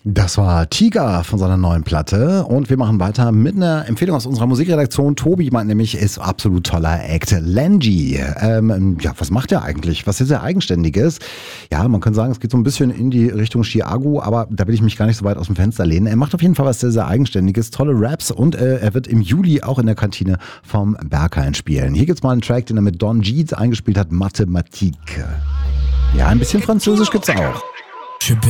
Das war Tiga von seiner neuen Platte und wir machen weiter mit einer Empfehlung aus unserer Musikredaktion. Tobi meint nämlich, ist absolut toller Act. Lenji, ja, was macht er eigentlich? Was ist er Eigenständiges? Ja, man kann sagen, es geht so ein bisschen in die Richtung Chiago, aber da will ich mich gar nicht so weit aus dem Fenster lehnen. Er macht auf jeden Fall was sehr, sehr Eigenständiges, tolle Raps und er wird im Juli auch in der Kantine vom Berghain spielen. Hier gibt's mal einen Track, den er mit Don G eingespielt hat, Mathematik. Ja, ein bisschen Französisch gibt's auch.